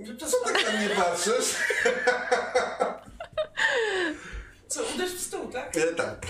Co tak na mnie patrzysz? Co, uderz w stół, tak? Tak.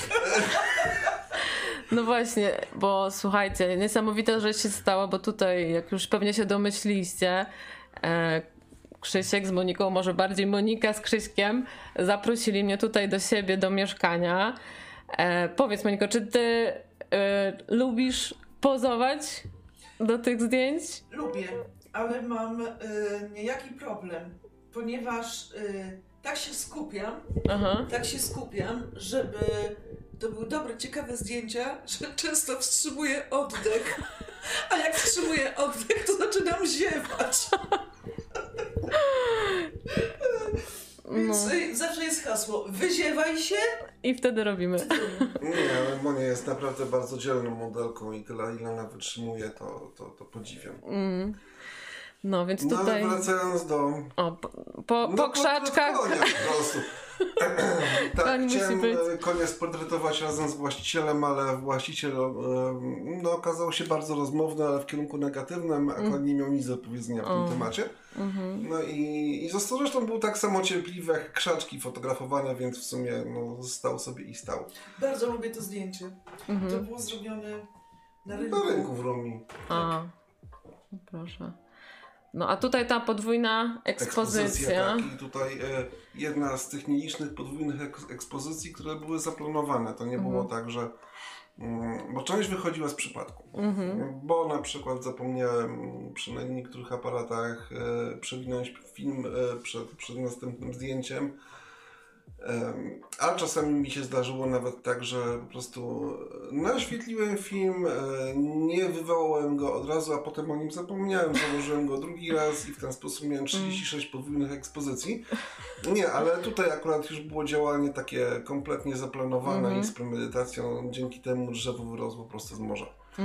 No właśnie, bo słuchajcie, niesamowita rzecz się stała, bo tutaj, jak już pewnie się domyśliście, Krzysiek z Moniką, może bardziej Monika z Krzyśkiem, zaprosili mnie tutaj do siebie, do mieszkania. Powiedz, Moniko, czy ty lubisz pozować do tych zdjęć? Lubię, ale mam niejaki problem, ponieważ tak się skupiam, żeby to były dobre, ciekawe zdjęcia, że często wstrzymuję oddech. A jak wstrzymuję oddech, to zaczynam ziewać. Więc zawsze jest hasło: wyziewaj się i wtedy robimy. Nie, ale Monia jest naprawdę bardzo dzielną modelką i tyle, ile ona wytrzymuje, to podziwiam. No więc No tutaj... ale wracając do... Po krzaczkach... Konia po prostu. Tak, chciałem być. konia sportretować razem z właścicielem, ale właściciel okazał się bardzo rozmowny, ale w kierunku negatywnym, a koń nie miał nic do powiedzenia w tym temacie. No i zresztą był tak samo cierpliwy jak krzaczki fotografowane, więc w sumie stał sobie i stał. Bardzo lubię to zdjęcie. To było zrobione na rynku. Na rynku w Rumii. A, proszę. No a tutaj ta podwójna ekspozycja. Tak, i tutaj jedna z tych nielicznych podwójnych ekspozycji, które były zaplanowane. To nie było tak, że... bo część wychodziła z przypadku. Bo na przykład zapomniałem przy niektórych aparatach przewinąć film przed następnym zdjęciem. A czasami mi się zdarzyło nawet tak, że po prostu naświetliłem film, nie wywołałem go od razu, a potem o nim zapomniałem, założyłem go drugi raz i w ten sposób miałem 36 podwójnych ekspozycji. Nie, ale tutaj akurat już było działanie takie kompletnie zaplanowane i z premedytacją, dzięki temu drzewo wyrosło prosto z morza.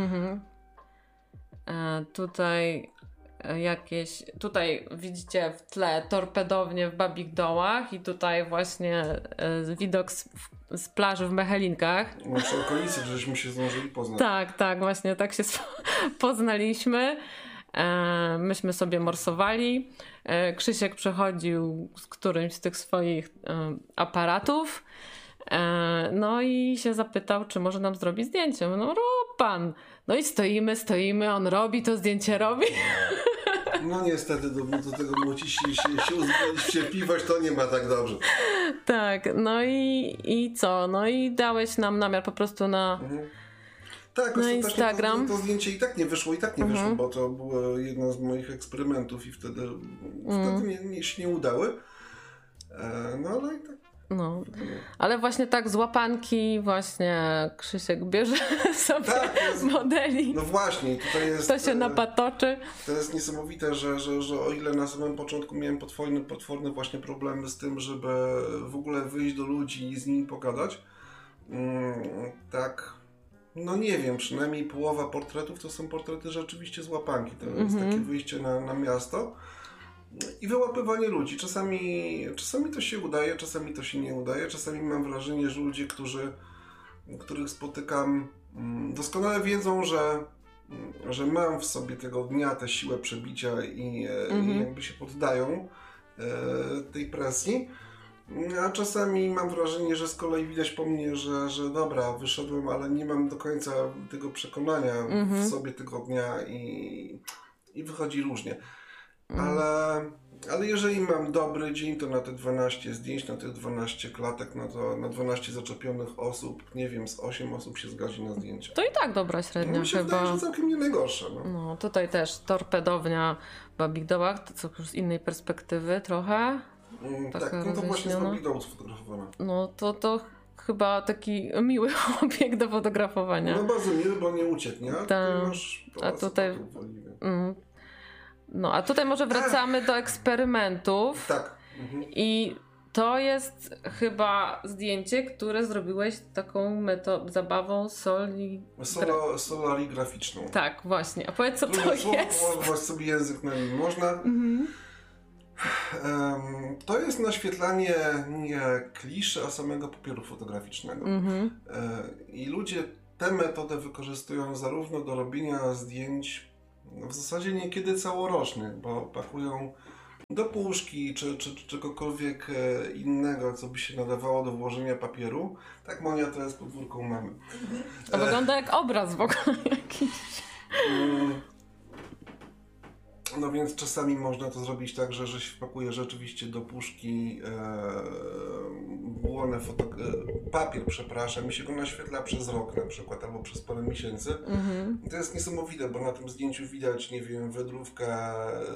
Tutaj widzicie w tle torpedownię w Babich Dołach i tutaj właśnie widok z plaży w Mechelinkach. No przy okolicy, żeśmy się zdążyli poznać. Tak, właśnie tak się poznaliśmy. Myśmy sobie morsowali. Krzysiek przechodził z którymś z tych swoich aparatów. No i się zapytał, czy może nam zrobić zdjęcie. No rób pan. No i stoimy, on robi, to zdjęcie robi. No niestety do tego młodzi się uzbroić w cierpliwość, to nie ma tak dobrze. Tak, no i co? No i dałeś nam namiar po prostu na... Tak, na Instagram. To zdjęcie i tak nie wyszło, bo to było jedno z moich eksperymentów i wtedy się nie udały. No ale i tak. No, ale właśnie tak z łapanki właśnie Krzysiek bierze sobie modeli. No właśnie, tutaj jest... To się napatoczy. To jest niesamowite, że o ile na samym początku miałem potworne właśnie problemy z tym, żeby w ogóle wyjść do ludzi i z nimi pogadać, tak... No nie wiem, przynajmniej połowa portretów to są portrety rzeczywiście z łapanki. To jest takie wyjście na miasto i wyłapywanie ludzi. Czasami to się udaje, czasami to się nie udaje. Czasami mam wrażenie, że ludzie, których spotykam, doskonale wiedzą, że mam w sobie tego dnia tę siłę przebicia i jakby się poddają tej presji. A czasami mam wrażenie, że z kolei widać po mnie, że dobra, wyszedłem, ale nie mam do końca tego przekonania w sobie tego dnia i wychodzi różnie. Ale jeżeli mam dobry dzień, to na te 12 zdjęć, na tych 12 klatek, no to na 12 zaczepionych osób, nie wiem, z 8 osób się zgadzi na zdjęcie. To i tak dobra średnia no, mi się chyba. Wydaje, że całkiem nie najgorsze. No, tutaj też torpedownia w Babich Dołach, to co już z innej perspektywy trochę. Tak, no to właśnie z Babich Dołów sfotografowane. No to chyba taki miły obiekt do fotografowania. No bardzo miły, bo nie uciekł, nie? A tutaj... No, a tutaj może wracamy do eksperymentów. Tak. I to jest chyba zdjęcie, które zrobiłeś taką zabawą solarigraficzną. Tak, właśnie. A powiedz, co to jest? Właść sobie język na nim można. To jest naświetlanie nie kliszy, a samego papieru fotograficznego. I ludzie tę metodę wykorzystują zarówno do robienia zdjęć w zasadzie niekiedy całorocznych, bo pakują do puszki, czy czegokolwiek innego, co by się nadawało do włożenia papieru. Tak Monia to jest podwórką mamy. To wygląda jak obraz w ogóle jakiś. No więc czasami można to zrobić tak, że się wpakuje rzeczywiście do puszki papier, przepraszam, i się go naświetla przez rok na przykład, albo przez parę miesięcy. I to jest niesamowite, bo na tym zdjęciu widać, nie wiem, wędrówkę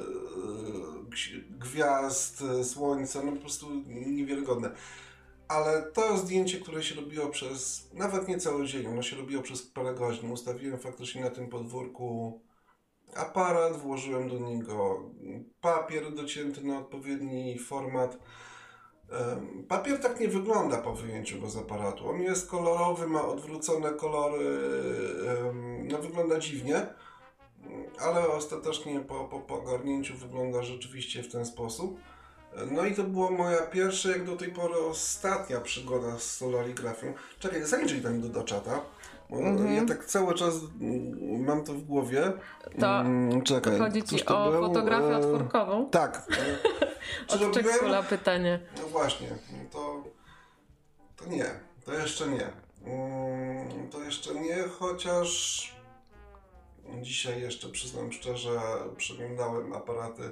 gwiazd, słońca, no po prostu niewiarygodne. Ale to zdjęcie, które się robiło przez, nawet nie cały dzień, ono się robiło przez parę godzin. Ustawiłem faktycznie na tym podwórku aparat, włożyłem do niego papier docięty na odpowiedni format. Papier tak nie wygląda po wyjęciu go z aparatu. On jest kolorowy, ma odwrócone kolory, no wygląda dziwnie, ale ostatecznie po ogarnięciu wygląda rzeczywiście w ten sposób. No i to była moja pierwsza, jak do tej pory ostatnia przygoda z solarigrafią. Czekaj, zajrzyj tam do czata. Ja tak cały czas mam to w głowie. Czekaj, chodzi ci o fotografię otwórkową? Tak. Od Czekula pytanie. No właśnie, to nie, to jeszcze nie. To jeszcze nie, chociaż dzisiaj jeszcze, przyznam szczerze, przeglądałem aparaty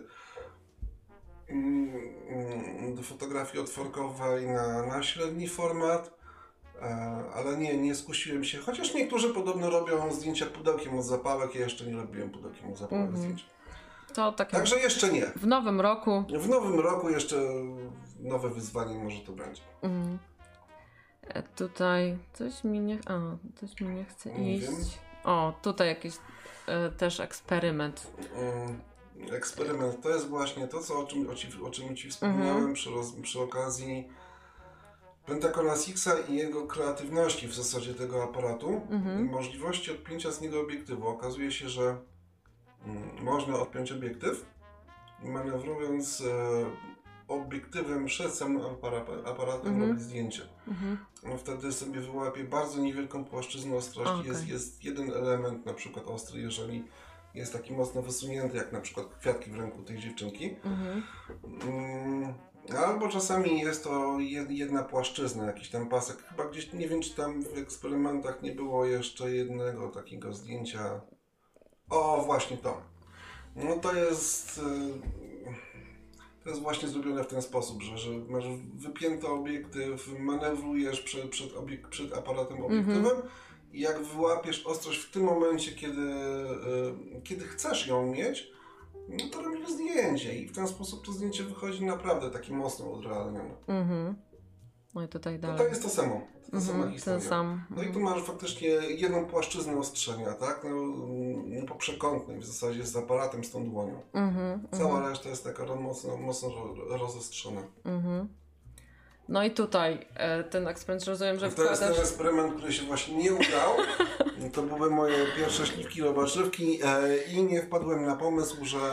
do fotografii otworkowej na średni format. Ale nie skusiłem się, chociaż niektórzy podobno robią zdjęcia pudełkiem od zapałek, ja jeszcze nie robiłem pudełkiem od zapałek zdjęć. Także jeszcze nie. W nowym roku. W nowym roku jeszcze nowe wyzwanie może to będzie. Tutaj coś mi nie chce iść. O, tutaj jakiś też eksperyment. Eksperyment to jest właśnie to, o czym Ci wspomniałem przy okazji Pentacona Sixa i jego kreatywności w zasadzie tego aparatu i możliwości odpięcia z niego obiektywu. Okazuje się, że można odpiąć obiektyw i manewrując obiektywem przed samym aparatem robić zdjęcie. No wtedy sobie wyłapie bardzo niewielką płaszczyznę ostrości. Jest jeden element na przykład ostry, jeżeli jest taki mocno wysunięty, jak na przykład kwiatki w ręku tej dziewczynki. Albo czasami jest to jedna płaszczyzna, jakiś tam pasek. Chyba gdzieś, nie wiem czy tam w eksperymentach nie było jeszcze jednego takiego zdjęcia. O, właśnie to. No to jest właśnie zrobione w ten sposób, że masz wypięty obiektyw, manewrujesz przed aparatem obiektywem i jak wyłapiesz ostrość w tym momencie, kiedy chcesz ją mieć, no to robisz zdjęcie i w ten sposób to zdjęcie wychodzi naprawdę takie mocno odrealnione. No i tutaj dalej. No to jest to samo. Ta sama historia. Ten sam. No i tu masz faktycznie jedną płaszczyznę ostrzenia, tak? No, po przekątnej w zasadzie z aparatem, z tą dłonią. Cała reszta jest taka mocno rozostrzona. No i tutaj ten eksperyment, rozumiem, że to jest ten eksperyment, który się właśnie nie udał. To były moje pierwsze śliwki robaczywki i nie wpadłem na pomysł,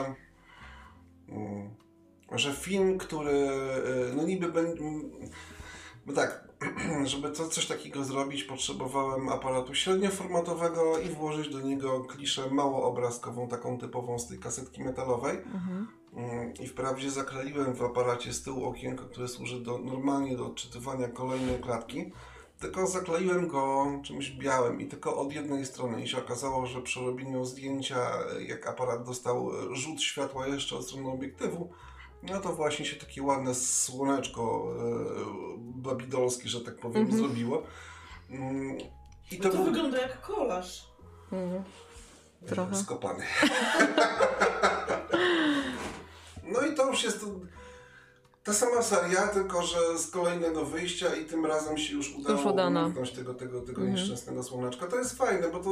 że film, który no niby będzie... Bo tak, żeby coś takiego zrobić, potrzebowałem aparatu średnioformatowego i włożyć do niego kliszę małoobrazkową, taką typową z tej kasetki metalowej. I wprawdzie zakleiłem w aparacie z tyłu okienko, które służy normalnie do odczytywania kolejnej klatki, tylko zakleiłem go czymś białym i tylko od jednej strony. I się okazało, że przy robieniu zdjęcia, jak aparat dostał rzut światła jeszcze od strony obiektywu, no to właśnie się takie ładne słoneczko babidolskie, że tak powiem, zrobiło. I to wygląda jak kolaż. Trochę. Skopany. No i to już jest ta sama seria, tylko że z kolejnego wyjścia i tym razem się już udało uniknąć tego nieszczęsnego słoneczka. To jest fajne, bo to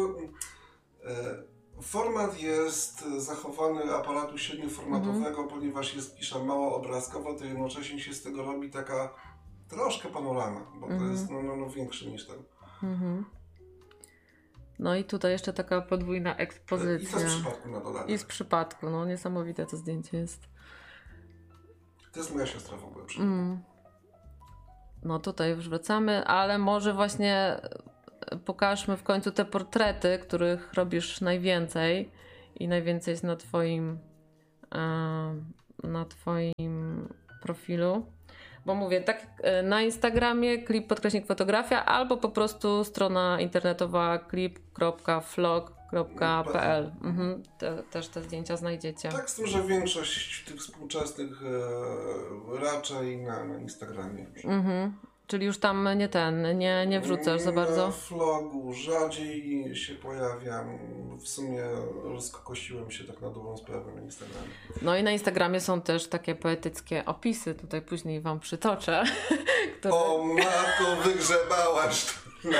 format jest zachowany aparatu średnioformatowego, ponieważ jest kisza małoobrazkowa, to jednocześnie się z tego robi taka troszkę panorama, bo to jest większy niż ten. No i tutaj jeszcze taka podwójna ekspozycja. I to z przypadku na dodatek. I z przypadku, no niesamowite to zdjęcie jest. To jest moja siostra w ogóle. No tutaj już wracamy, ale może właśnie pokażmy w końcu te portrety, których robisz najwięcej i najwięcej jest na twoim profilu. Bo mówię, tak na Instagramie klip_fotografia albo po prostu strona internetowa klip.vlog.pl. Też te zdjęcia znajdziecie. Tak, z tym, że większość tych współczesnych raczej na Instagramie. Czyli już tam nie wrzucasz za bardzo? Na vlogu rzadziej się pojawiam. W sumie rozkokosiłem się tak na dobrą sprawę na Instagramie. No i na Instagramie są też takie poetyckie opisy. Tutaj później wam przytoczę. Które... O matko, wygrzebałaś!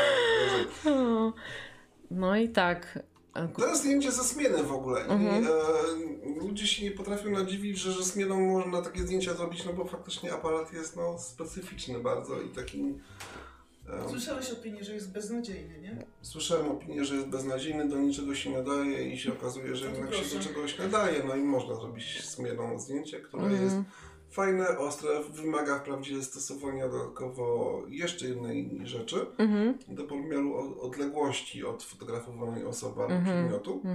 No i tak. To jest zdjęcie ze Smyny w ogóle. I ludzie się nie potrafią nadziwić, że Smyną można takie zdjęcia zrobić, no bo faktycznie aparat jest specyficzny bardzo i taki... Słyszałeś opinię, że jest beznadziejny, nie? Słyszałem opinię, że jest beznadziejny, do niczego się nadaje i się okazuje, że jednak się do czegoś nadaje. No i można zrobić Smyną zdjęcie, które jest fajne, ostre, wymaga wprawdzie stosowania dodatkowo jeszcze jednej rzeczy do pomiaru odległości od fotografowanej osoby albo przedmiotu.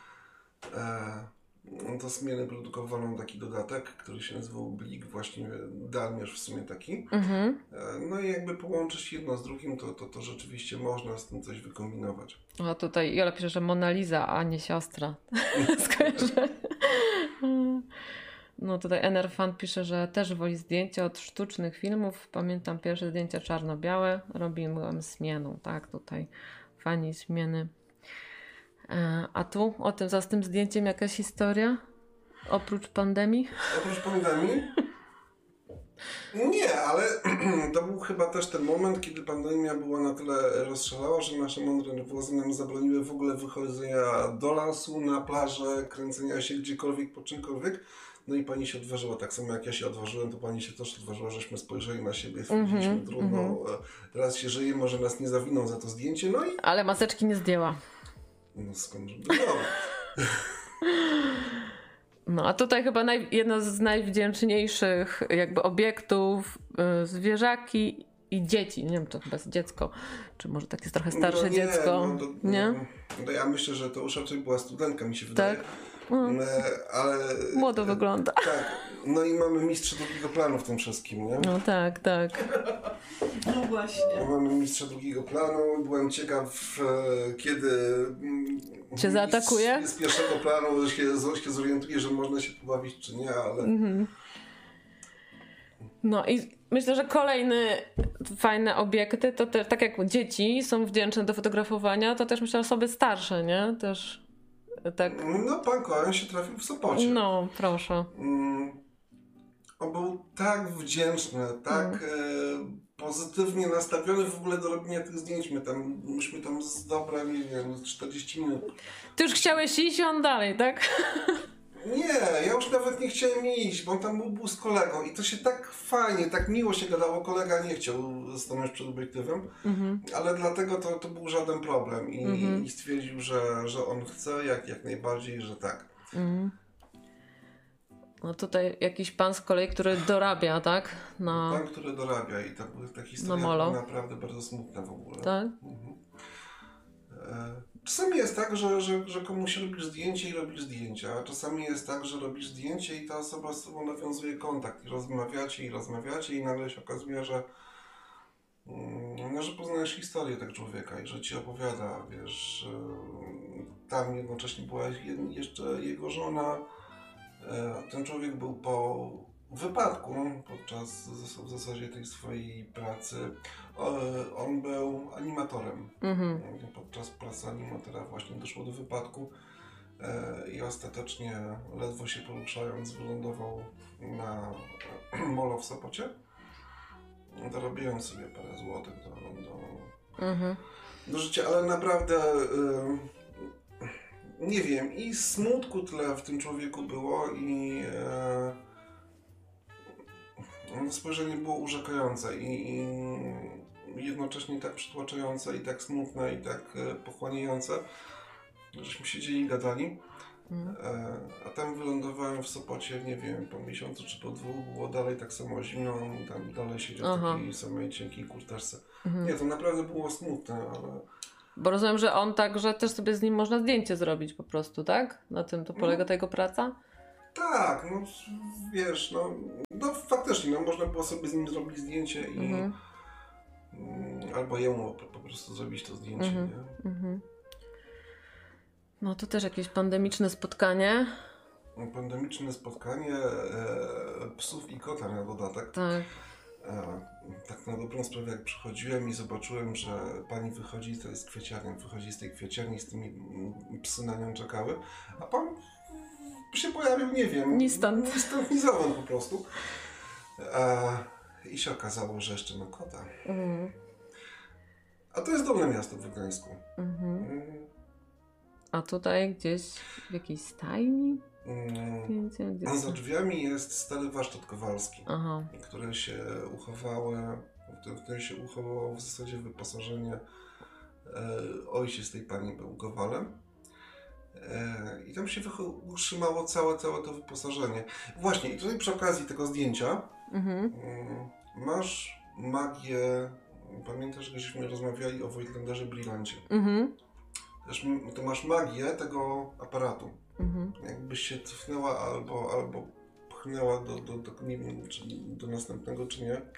To Smyny produkowano taki dodatek, który się nazywał Blik, właśnie dalmierz w sumie taki. No i jakby połączyć jedno z drugim, to rzeczywiście można z tym coś wykombinować. A tutaj Jola pisze, że Mona Lisa, a nie siostra. Skojarzę. No tutaj Enerfan pisze, że też woli zdjęcia od sztucznych filmów. Pamiętam pierwsze zdjęcia czarno-białe. Robiłem Smyną, tak? Tutaj fani Smyny. A tu z tym zdjęciem jakaś historia? Oprócz pandemii? Oprócz pandemii? Nie, ale to był chyba też ten moment, kiedy pandemia była na tyle rozszalała, że nasze mądre władze nam zabroniły w ogóle wychodzenia do lasu, na plażę, kręcenia się gdziekolwiek, po czymkolwiek. No i pani się odważyła, tak samo jak ja się odważyłem, to pani się też odważyła, żeśmy spojrzeli na siebie, stwierdziliśmy, trudno, raz się żyje, może nas nie zawiną za to zdjęcie, no i... Ale maseczki nie zdjęła. No skąd, żeby no. No a tutaj chyba jedno z najwdzięczniejszych jakby obiektów, zwierzaki i dzieci. Nie wiem, to chyba jest dziecko, czy może takie trochę starsze dziecko. No ja myślę, że to już raczej była studentka, mi się wydaje. Tak? Ale... Młodo wygląda. Tak. No i mamy mistrza drugiego planu w tym wszystkim, nie? No tak. No właśnie. Mamy mistrza drugiego planu. Byłem ciekaw, kiedy cię zaatakuje? Z pierwszego planu się zorientuje, że można się pobawić, czy nie, ale... No i myślę, że kolejne fajne obiekty, to też, tak jak dzieci są wdzięczne do fotografowania, to też myślę osoby starsze, nie? Też tak. No pan Koen się trafił w Sopocie. No, proszę. On był tak wdzięczny, tak pozytywnie nastawiony w ogóle do robienia tych zdjęć. Myśmy tam z dobra, nie wiem, 40 minut. Ty już chciałeś iść, a on dalej, tak? Nie, ja już nawet nie chciałem iść, bo on tam był z kolegą i to się tak fajnie, tak miło się gadało. Kolega nie chciał stanąć przed obiektywem, ale dlatego to był żaden problem i stwierdził, że on chce jak najbardziej, że tak. No tutaj jakiś pan z kolei, który dorabia, tak? Pan, który dorabia i ta historia była naprawdę bardzo smutna w ogóle. Tak? Czasami jest tak, że komuś robisz zdjęcie i robisz zdjęcia, a czasami jest tak, że robisz zdjęcie i ta osoba z tobą nawiązuje kontakt i rozmawiacie i nagle się okazuje, że poznajesz historię tego człowieka i że ci opowiada, wiesz, tam jednocześnie była jeszcze jego żona, ten człowiek był po wypadku podczas w zasadzie tej swojej pracy. On był animatorem. Podczas pracy animatora właśnie doszło do wypadku i ostatecznie ledwo się poruszając wylądował na molo w Sopocie, dorobiąc sobie parę złotych do życia, ale naprawdę nie wiem, i smutku tyle w tym człowieku było i spojrzenie było urzekające i jednocześnie tak przytłaczające i tak smutne i tak pochłaniające, żeśmy siedzieli i gadali. A tam wylądowałem w Sopocie, nie wiem, po miesiącu czy po 2, było dalej tak samo zimno, on tam dalej siedział w takiej samej cienkiej kurteczce. Nie, to naprawdę było smutne, ale... Bo rozumiem, że on tak, że też sobie z nim można zdjęcie zrobić po prostu, tak? Na tym to polega ta jego praca? Tak, no wiesz, no faktycznie, no można było sobie z nim zrobić zdjęcie i albo jemu po prostu zrobić to zdjęcie, nie? No to też jakieś pandemiczne spotkanie. Pandemiczne spotkanie psów i kota na dodatek. Tak. Tak na dobrą sprawę, jak przychodziłem i zobaczyłem, że pani wychodzi z kwieciarni, wychodzi z tej kwieciarni, z tymi psy na nią czekały, a pan się pojawił, nie wiem, ni stąd, ni zowąd po prostu. I się okazało, że jeszcze ma kota. A to jest dobre miasto w Gdańsku. A tutaj gdzieś w jakiejś stajni? Za drzwiami jest stary warsztat kowalski, który się uchowało w zasadzie wyposażenie. Ojciec tej pani był kowalem. I tam się utrzymało całe to wyposażenie. Właśnie, i tutaj przy okazji tego zdjęcia masz magię. Pamiętasz, że żeśmy rozmawiali o Voigtlanderze Brillancie. Też to masz magię tego aparatu. Jakbyś się cofnęła albo pchnęła nie wiem, czy do następnego, czy nie.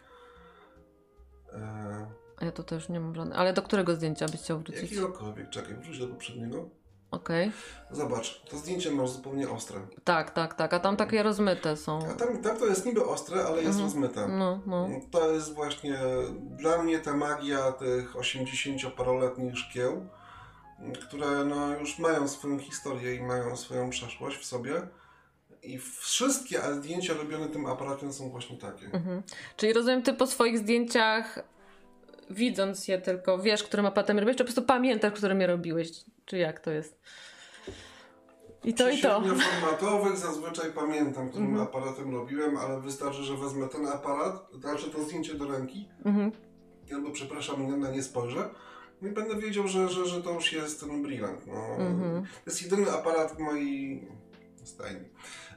A ja to też nie mam żadnego. Ale do którego zdjęcia byś chciał wrócić? Jakiegokolwiek, czekaj, wróć do poprzedniego. Okej. Zobacz, to zdjęcie masz zupełnie ostre. Tak. A tam takie rozmyte są. A tam to jest niby ostre, ale jest rozmyte. No. To jest właśnie dla mnie ta magia tych 80-paroletnich szkieł, które no już mają swoją historię i mają swoją przeszłość w sobie. I wszystkie zdjęcia robione tym aparatem są właśnie takie. Czyli rozumiem, ty po swoich zdjęciach, widząc je tylko, wiesz, którym aparatem robiłeś, czy po prostu pamiętasz, którym je robiłeś? Czy jak to jest? I to. Formatowych zazwyczaj pamiętam, którym aparatem robiłem, ale wystarczy, że wezmę ten aparat, znaczy to zdjęcie do ręki, albo przepraszam, na nie spojrzę, no i będę wiedział, że to już jest ten Brillant. No. To jest jedyny aparat w mojej stajni,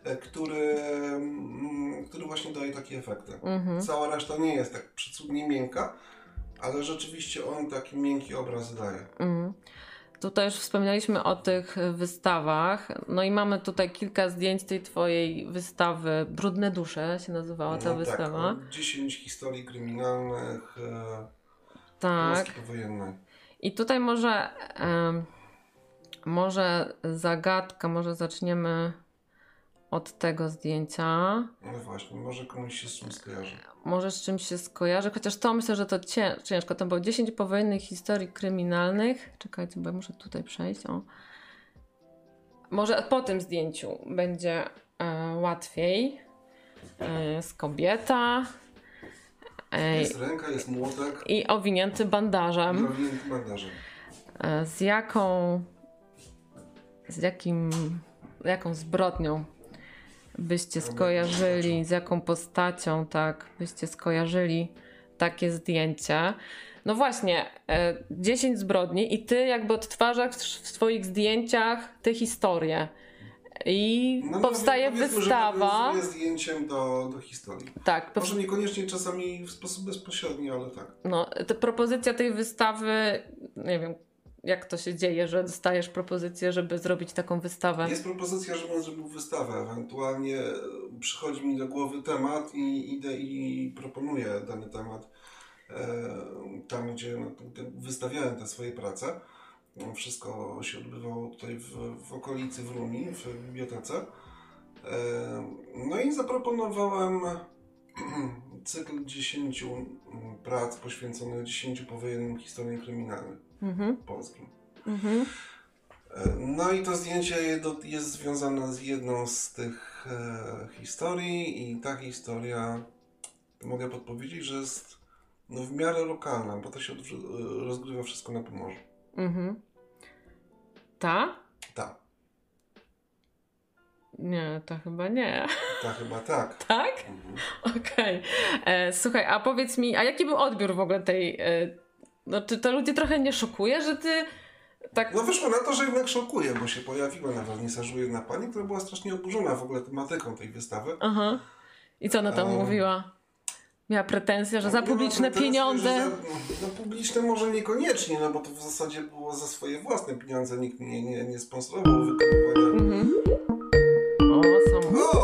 który właśnie daje takie efekty. Cała reszta nie jest tak przecudnie miękka, ale rzeczywiście on taki miękki obraz daje. Tutaj już wspomnieliśmy o tych wystawach, no i mamy tutaj kilka zdjęć tej twojej wystawy, Brudne dusze się nazywała ta wystawa. Tak, 10 historii kryminalnych Polski powojennej. I tutaj może zagadka, może zaczniemy od tego zdjęcia. No właśnie, może komuś się z czymś skojarzy. Może z czymś się skojarzy, chociaż to myślę, że to ciężko. To było 10 powojennych historii kryminalnych. Czekajcie, bo ja muszę tutaj przejść. Może po tym zdjęciu będzie łatwiej. Jest kobieta. Jest ręka, jest młotek. I owinięty bandażem. Jaką zbrodnią byście skojarzyli, z jaką postacią, tak, byście skojarzyli takie zdjęcie. No właśnie, 10 zbrodni i ty jakby odtwarzasz w swoich zdjęciach te historie. I powstaje wystawa. Że jest zdjęciem do historii. Tak. Może niekoniecznie czasami w sposób bezpośredni, ale tak. No, propozycja tej wystawy, nie wiem, jak to się dzieje, że dostajesz propozycję, żeby zrobić taką wystawę? Jest propozycja, żebym zrobił wystawę. Ewentualnie przychodzi mi do głowy temat i idę i proponuję dany temat tam, gdzie wystawiałem te swoje prace. Wszystko się odbywało tutaj w okolicy w Runi, w bibliotece. No i zaproponowałem cykl 10 prac poświęconych 10 powojennym historiom kryminalnym polskim. No i to zdjęcie jest związane z jedną z tych historii i ta historia, mogę podpowiedzieć, że jest w miarę lokalna, bo to się rozgrywa wszystko na Pomorzu. Ta? Ta. Nie, to chyba nie. Ta chyba tak. Tak? Okej. Słuchaj, a powiedz mi, a jaki był odbiór w ogóle tej... czy to ludzi trochę nie szokuje, że ty tak... No wyszło na to, że jednak szokuje, bo się pojawiła na wernisażu jedna pani, która była strasznie oburzona w ogóle tematyką tej wystawy. Aha. I co ona tam mówiła? Miała pretensje, że za publiczne pieniądze... No publiczne może niekoniecznie, no bo to w zasadzie było za swoje własne pieniądze, nikt mnie nie sponsorował wykonywania. O,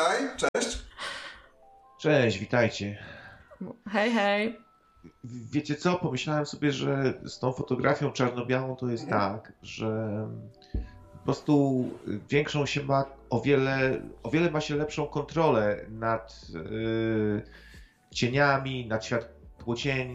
witaj, cześć. Cześć, witajcie. Hej, hej. Wiecie co, pomyślałem sobie, że z tą fotografią czarno-białą to jest tak, że po prostu większą się ma, o wiele ma się lepszą kontrolę nad cieniami, nad światłocień,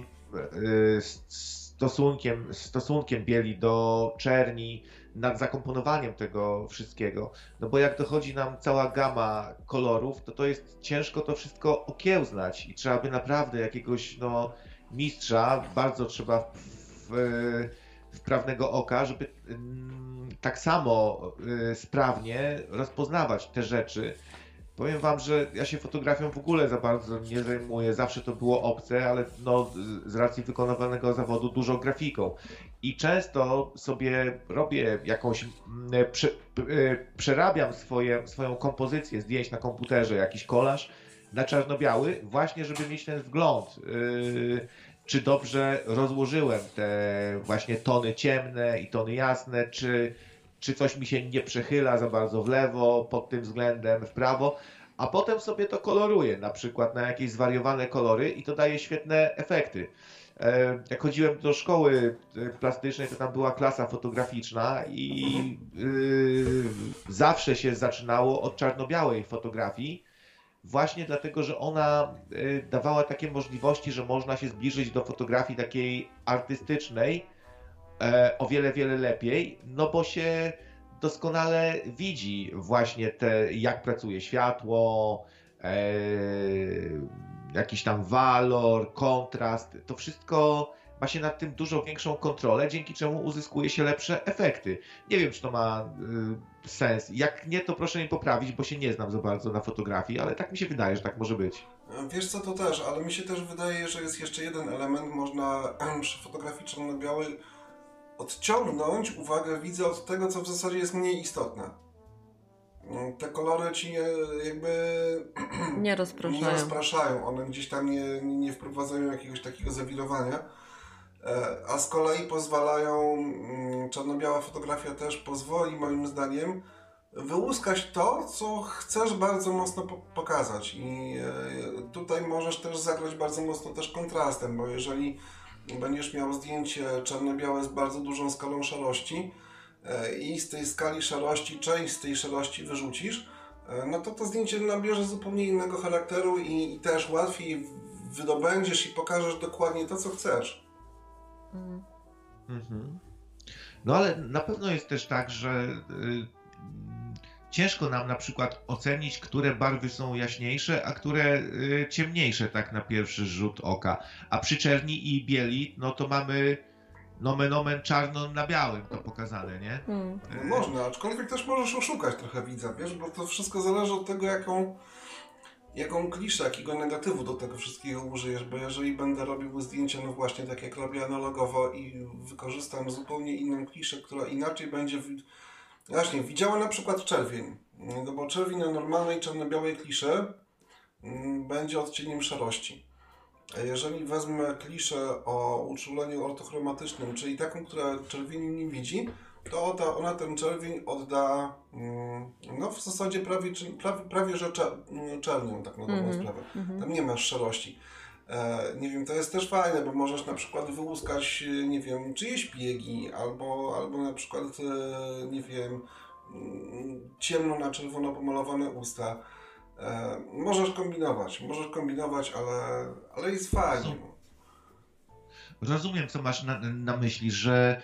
stosunkiem bieli do czerni, nad zakomponowaniem tego wszystkiego. No bo jak dochodzi nam cała gama kolorów, to jest ciężko to wszystko okiełznać i trzeba by naprawdę jakiegoś mistrza, bardzo trzeba wprawnego oka, żeby tak samo sprawnie rozpoznawać te rzeczy. Powiem wam, że ja się fotografią w ogóle za bardzo nie zajmuję, zawsze to było obce, ale z racji wykonywanego zawodu dużo grafiką. I często sobie robię jakąś, przerabiam swoją kompozycję zdjęć na komputerze, jakiś kolaż na czarno-biały, właśnie żeby mieć ten wgląd, czy dobrze rozłożyłem te właśnie tony ciemne i tony jasne, czy coś mi się nie przechyla za bardzo w lewo pod tym względem, w prawo, a potem sobie to koloruję, na przykład na jakieś zwariowane kolory i to daje świetne efekty. Jak chodziłem do szkoły plastycznej, to tam była klasa fotograficzna i zawsze się zaczynało od czarno-białej fotografii, właśnie dlatego, że ona dawała takie możliwości, że można się zbliżyć do fotografii takiej artystycznej o wiele, wiele lepiej, no bo się doskonale widzi właśnie jak pracuje światło, jakiś tam walor, kontrast, to wszystko ma się nad tym dużo większą kontrolę, dzięki czemu uzyskuje się lepsze efekty. Nie wiem, czy to ma sens. Jak nie, to proszę mnie poprawić, bo się nie znam za bardzo na fotografii, ale tak mi się wydaje, że tak może być. Wiesz co, to też, ale mi się też wydaje, że jest jeszcze jeden element, można przy fotografii czarno-białej odciągnąć uwagę widza od tego, co w zasadzie jest mniej istotne. Te kolory ci jakby nie rozpraszają, one gdzieś tam nie wprowadzają jakiegoś takiego zawirowania, a z kolei pozwalają, czarno-biała fotografia też pozwoli moim zdaniem wyłuskać to, co chcesz bardzo mocno pokazać i tutaj możesz też zagrać bardzo mocno też kontrastem, bo jeżeli będziesz miał zdjęcie czarno-białe z bardzo dużą skalą szarości i z tej skali szarości część z tej szarości wyrzucisz, no to zdjęcie nabierze zupełnie innego charakteru i też łatwiej wydobędziesz i pokażesz dokładnie to, co chcesz. No ale na pewno jest też tak, że ciężko nam na przykład ocenić, które barwy są jaśniejsze, a które ciemniejsze tak na pierwszy rzut oka. A przy czerni i bieli, no to mamy nomen omen czarno na białym to pokazane, nie? No można, aczkolwiek też możesz oszukać trochę widza, wiesz, bo to wszystko zależy od tego, jaką kliszę, jakiego negatywu do tego wszystkiego użyjesz, bo jeżeli będę robił zdjęcia, no właśnie tak jak robię analogowo i wykorzystam zupełnie inną kliszę, która inaczej będzie właśnie widziała na przykład czerwień, no bo czerwień na normalnej czarno-białej kliszy będzie odcieniem szarości. A jeżeli wezmę kliszę o uczuleniu ortochromatycznym, czyli taką, która czerwieni nie widzi, to ona ten czerwień odda no w zasadzie prawie że czernią, tak na dobrą sprawę. Tam nie masz szarości. Nie wiem, to jest też fajne, bo możesz na przykład wyłuskać, nie wiem, czyjeś biegi, albo na przykład, nie wiem, ciemno na czerwono pomalowane usta. Możesz kombinować, ale jest fajnie. Rozumiem, co masz na myśli, że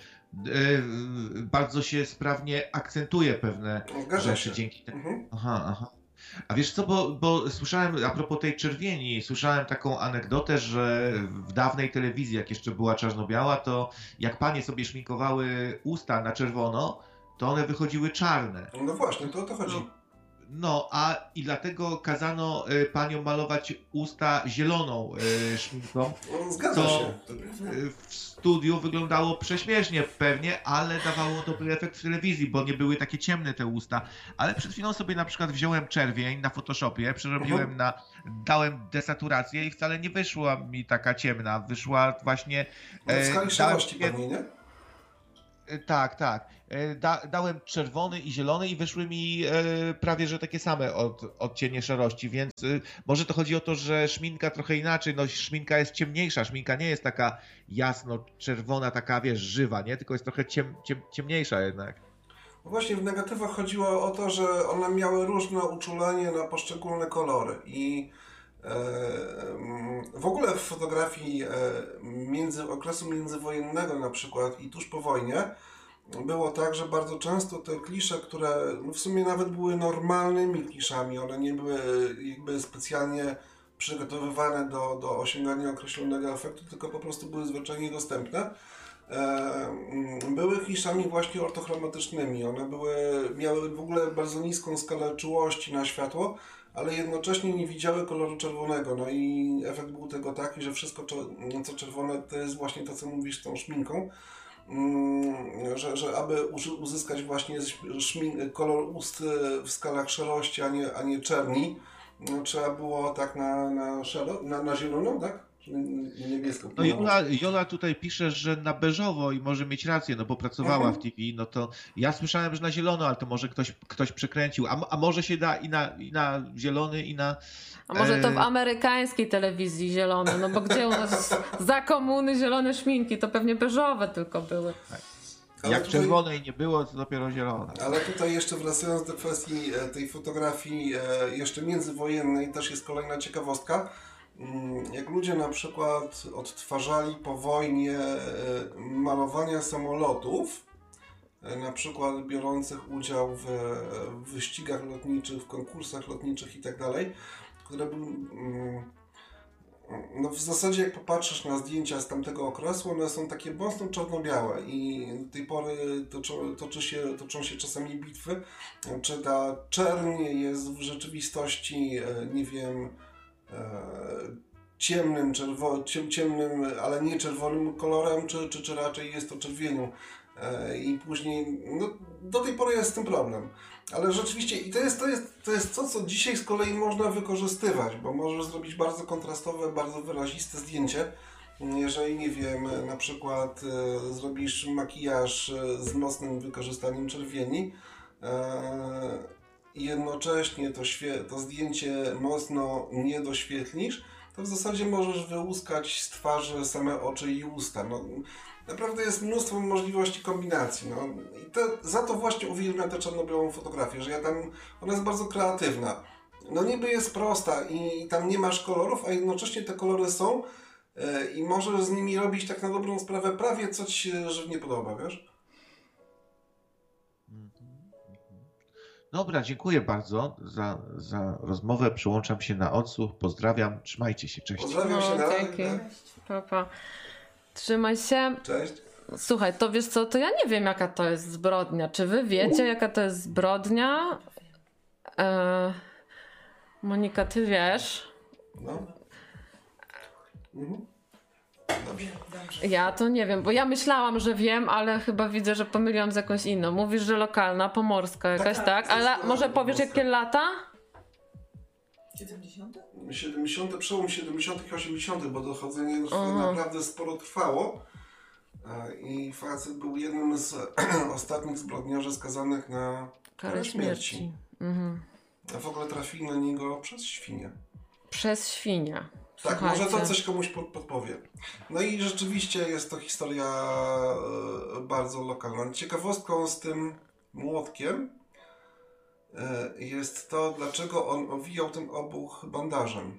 bardzo się sprawnie akcentuje pewne rzeczy dzięki temu. Aha. A wiesz co, bo słyszałem, a propos tej czerwieni, słyszałem taką anegdotę, że w dawnej telewizji, jak jeszcze była czarno-biała, to jak panie sobie szminkowały usta na czerwono, to one wychodziły czarne. No właśnie, to o to chodzi. No, i dlatego kazano paniom malować usta zieloną szminką. Zgadza się. W studiu wyglądało prześmiesznie pewnie, ale dawało dobry efekt w telewizji, bo nie były takie ciemne te usta. Ale przed chwilą sobie na przykład wziąłem czerwień na Photoshopie, przerobiłem dałem desaturację i wcale nie wyszła mi taka ciemna. Wyszła właśnie... w skali szarości pewnie, nie? Tak. Dałem czerwony i zielony i wyszły mi prawie, że takie same odcienie szarości, więc może to chodzi o to, że szminka trochę inaczej, no szminka jest ciemniejsza, szminka nie jest taka jasno-czerwona, taka wiesz, żywa, nie? Tylko jest trochę ciemniejsza jednak. No właśnie w negatywach chodziło o to, że one miały różne uczulenie na poszczególne kolory i w ogóle w fotografii okresu międzywojennego na przykład i tuż po wojnie było tak, że bardzo często te klisze, które w sumie nawet były normalnymi kliszami, one nie były jakby specjalnie przygotowywane do osiągania określonego efektu, tylko po prostu były zwyczajnie dostępne. Były kliszami właśnie ortochromatycznymi. One miały w ogóle bardzo niską skalę czułości na światło, ale jednocześnie nie widziały koloru czerwonego. No i efekt był tego taki, że wszystko co czerwone to jest właśnie to, co mówisz z tą szminką. Że aby uzyskać właśnie kolor ust w skalach szarości, a nie czerni, no, trzeba było tak na zieloną, tak? Niebieską. No Jola tutaj pisze, że na beżowo i może mieć rację, no bo pracowała w TV, no to ja słyszałem, że na zielono, ale to może ktoś przekręcił, a może się da i na zielony i na... A może to w amerykańskiej telewizji zielone, no bo gdzie u nas za komuny zielone szminki, to pewnie beżowe tylko były. Tak. Jak czerwonej nie było, to dopiero zielone. Ale tutaj jeszcze wracając do kwestii tej fotografii jeszcze międzywojennej, też jest kolejna ciekawostka. Jak ludzie na przykład odtwarzali po wojnie malowania samolotów, na przykład biorących udział w wyścigach lotniczych, w konkursach lotniczych i tak dalej, które były, no w zasadzie jak popatrzysz na zdjęcia z tamtego okresu, one są takie mocno czarno-białe i do tej pory toczą się czasami bitwy, czy ta czerń jest w rzeczywistości, nie wiem, ciemnym, ale nie czerwonym kolorem, czy raczej jest to czerwienią. I później, no do tej pory jest z tym problem. Ale rzeczywiście, i to jest to, co dzisiaj z kolei można wykorzystywać, bo możesz zrobić bardzo kontrastowe, bardzo wyraziste zdjęcie. Jeżeli, nie wiem, na przykład zrobisz makijaż z mocnym wykorzystaniem czerwieni, i jednocześnie to zdjęcie mocno nie doświetlisz, to w zasadzie możesz wyłuskać z twarzy same oczy i usta. No, naprawdę jest mnóstwo możliwości kombinacji. No. I za to właśnie uwielbiam tę czarno-białą fotografię, że ona jest bardzo kreatywna. No niby jest prosta i tam nie masz kolorów, a jednocześnie te kolory są i możesz z nimi robić tak na dobrą sprawę prawie co ci się żywnie podoba, wiesz? Dobra, dziękuję bardzo za rozmowę. Przyłączam się na odsłuch. Pozdrawiam. Trzymajcie się. Cześć. Pozdrawiam się. Dzięki. Pa. Trzymaj się. Cześć. Słuchaj, to wiesz co, to ja nie wiem, jaka to jest zbrodnia. Czy wy wiecie, jaka to jest zbrodnia? Monika, ty wiesz? No. Dobrze. Ja to nie wiem, bo ja myślałam, że wiem, ale chyba widzę, że pomyliłam z jakąś inną. Mówisz, że lokalna, pomorska jakaś, tak? Ale może powiesz, jakie lata? 70? Przełom 70. i 80., bo dochodzenie naprawdę sporo trwało. I facet był jednym z ostatnich zbrodniarzy skazanych na karę śmierci. A w ogóle trafili na niego przez świnię. Przez świnię. Tak, może to coś komuś podpowie. No i rzeczywiście jest to historia bardzo lokalna. Ciekawostką z tym młotkiem jest to, dlaczego on owijał ten obuch bandażem.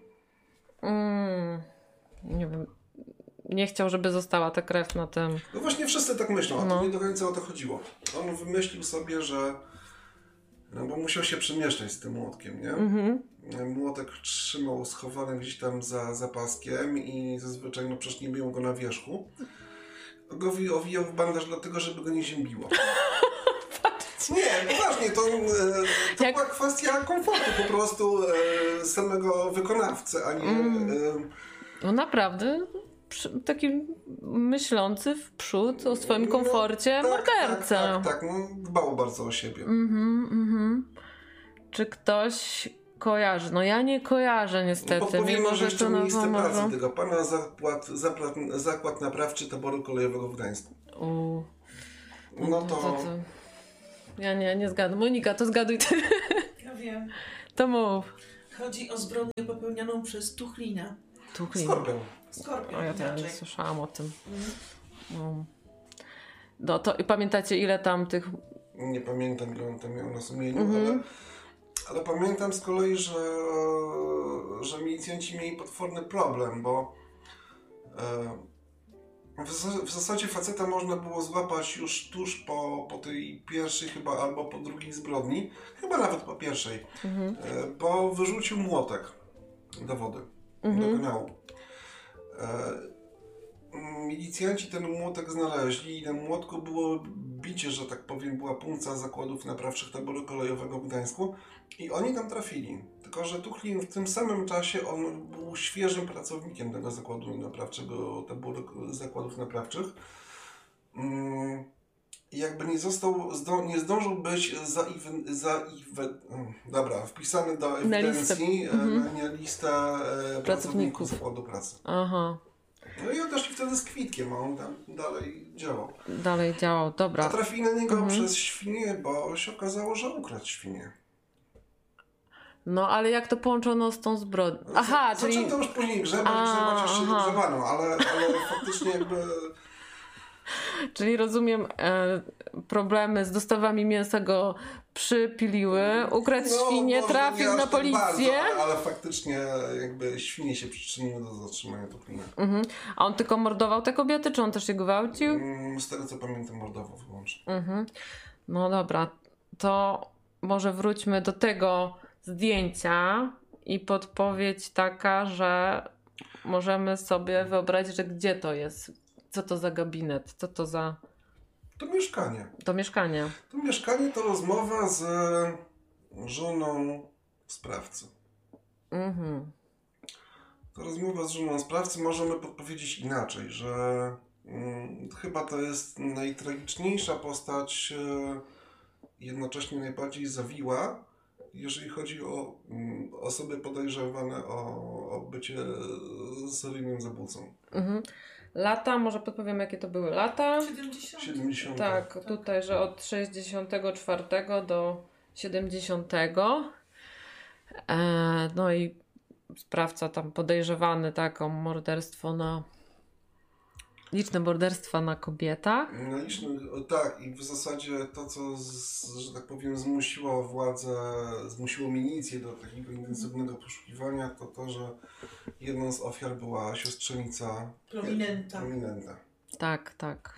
Nie wiem. Nie chciał, żeby została ta krew na tym. No właśnie wszyscy tak myślą, a to nie do końca o to chodziło. On wymyślił sobie, że... No bo musiał się przemieszczać z tym młotkiem, nie? Młotek trzymał schowany gdzieś tam za paskiem i zazwyczaj, no przecież nie miał go na wierzchu. Go owijał w bandaż dlatego, żeby go nie ziębiło. Nie, poważnie, to była kwestia komfortu po prostu samego wykonawcy, a nie... No naprawdę... taki myślący w przód o swoim komforcie morderca. Tak, no, dbał bardzo o siebie. Czy ktoś kojarzy? No ja nie kojarzę niestety. Mimo, że jeszcze miejsce pracy tego pana zakład naprawczy taboru kolejowego w Gdańsku. No to... Ja nie zgadnę. Monika, to zgaduj ty. Ja wiem. To mów. Chodzi o zbrodnię popełnioną przez Tuchlina. Skorpion. O, ja to nie słyszałam o tym. No to i pamiętacie, ile tam tych... Nie pamiętam, ile on tam miał na sumieniu, ale pamiętam z kolei, że milicjanci mieli potworny problem, bo w zasadzie faceta można było złapać już tuż po tej pierwszej chyba, albo po drugiej zbrodni, chyba nawet po pierwszej, bo wyrzucił młotek do wody, do kanału. Milicjanci ten młotek znaleźli i na młotku było bicie, że tak powiem, była punkcja zakładów naprawczych taboru kolejowego w Gdańsku i oni tam trafili. Tylko że Tuchlin w tym samym czasie on był świeżym pracownikiem tego zakładu naprawczego, taboru zakładów naprawczych. I jakby nie zdążył być wpisany do ewidencji na listę pracowników zakładu pracy. Aha. No i odeszli wtedy z kwitkiem, a on tam dalej działał, dobra. A trafili na niego przez świnię, bo się okazało, że ukradł świnię. No, ale jak to połączono z tą zbrodnią? Aha, czyli... Zaczęto już później grzebać jeszcze nie grzebano, ale faktycznie jakby... Czyli rozumiem, problemy z dostawami mięsa go przypiliły, ukradł świnię, trafił na policję. Bardzo, ale faktycznie jakby świnie się przyczyniły do zatrzymania Tuchlina. A on tylko mordował te kobiety, czy on też je gwałcił? Z tego co pamiętam, mordował wyłącznie. No dobra, to może wróćmy do tego zdjęcia i podpowiedź taka, że możemy sobie wyobrazić, że gdzie to jest. Co to za gabinet? Co to za... To mieszkanie. To mieszkanie to rozmowa z żoną sprawcy. To rozmowa z żoną sprawcy możemy podpowiedzieć inaczej, że chyba to jest najtragiczniejsza postać, jednocześnie najbardziej zawiła, jeżeli chodzi o osoby podejrzewane o bycie seryjnym zabójcą. Lata, może podpowiem, jakie to były lata? 70. Tak, tutaj, że od 64 do 70. No i sprawca tam podejrzewany o morderstwo liczne morderstwa na kobietach. Tak, i w zasadzie to, co, że tak powiem, zmusiło milicję do takiego intensywnego poszukiwania, to, że jedną z ofiar była siostrzenica prominenta. Tak.